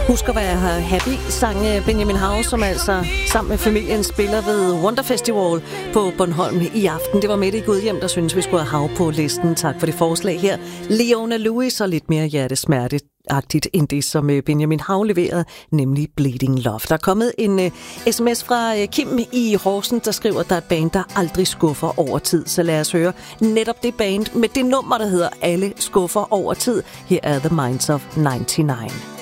Husk at være happy, sang Benjamin Hav, som altså sammen med familien spiller ved Wonder Festival på Bornholm i aften. Det var Mette i Gudhjem, der synes vi skulle have Hav på listen. Tak for det forslag her. Leona Lewis og lidt mere hjertesmerteagtigt end det, som Benjamin Hav leverede, nemlig Bleeding Love. Der er kommet en sms fra Kim i Horsens, der skriver, at der er et band, der aldrig skuffer over tid. Så lad os høre netop det band med det nummer, der hedder Alle skuffer over tid. Her er The Minds of 99.